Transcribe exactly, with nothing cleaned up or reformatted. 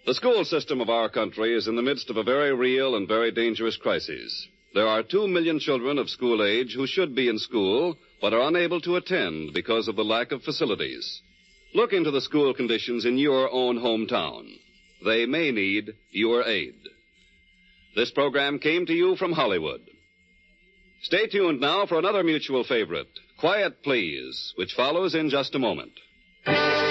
The school system of our country is in the midst of a very real and very dangerous crisis. There are two million children of school age who should be in school, but are unable to attend because of the lack of facilities. Look into the school conditions in your own hometown. They may need your aid. This program came to you from Hollywood. Stay tuned now for another mutual favorite, Quiet Please, which follows in just a moment.